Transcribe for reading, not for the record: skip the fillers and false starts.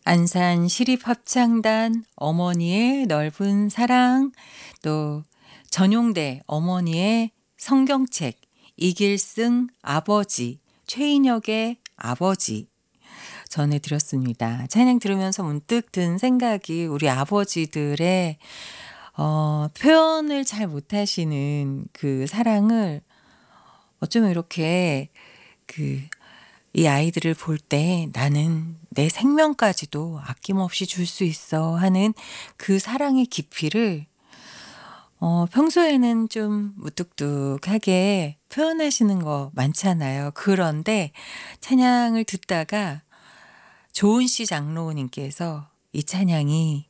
안산 시립합창단 어머니의 넓은 사랑, 또 전용대 어머니의 성경책, 이길승 아버지, 최인혁의 아버지 전해드렸습니다. 찬양 들으면서 문득 든 생각이 우리 아버지들의 표현을 잘 못하시는 그 사랑을 어쩌면 이렇게 이 아이들을 볼 때 '나는 내 생명까지도 아낌없이 줄 수 있어.' 하는 그 사랑의 깊이를 평소에는 좀 무뚝뚝하게 표현하시는 거 많잖아요. 그런데 찬양을 듣다가 조은 씨 장로님께서 이 찬양이